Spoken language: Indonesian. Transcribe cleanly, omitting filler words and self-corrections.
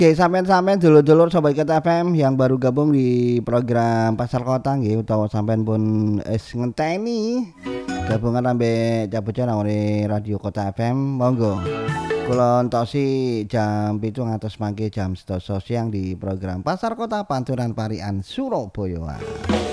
Oke, sampean-sampean dulur-dulur Sobat Kota FM yang baru gabung di program Pasar Kota nggih utawa sampean pun ngenteni gabungan ambek Cabucan nangone Radio Kota FM, monggo. Kula entosi jam 7 ngantos mangke jam 12 siang di program Pasar Kota Panturan Parian Surabaya.